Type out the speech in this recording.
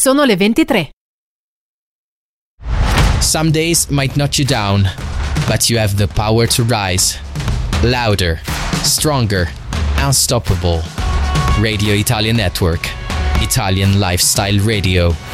Sono le 23. Some days might knock you down, but you have the power to rise. Louder, stronger, unstoppable. Radio Italia Network. Italian Lifestyle Radio.